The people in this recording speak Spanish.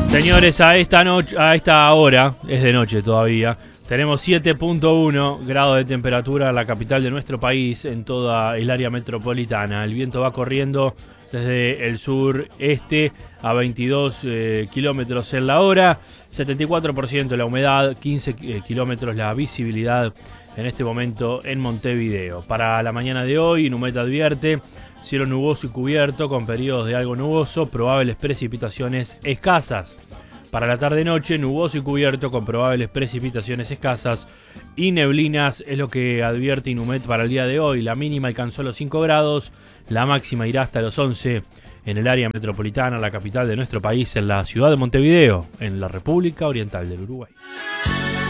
Señores, a esta hora, es de noche todavía, tenemos 7.1 grados de temperatura en la capital de nuestro país, en toda el área metropolitana. El viento va corriendo desde el sureste a 22 kilómetros en la hora, 74% la humedad, 15 kilómetros la visibilidad en este momento en Montevideo. Para la mañana de hoy, Inumet advierte cielo nuboso y cubierto con periodos de algo nuboso, probables precipitaciones escasas. Para la tarde-noche, nuboso y cubierto con probables precipitaciones escasas y neblinas es lo que advierte Inumet para el día de hoy. La mínima alcanzó los 5 grados, la máxima irá hasta los 11 en el área metropolitana, la capital de nuestro país, en la ciudad de Montevideo, en la República Oriental del Uruguay.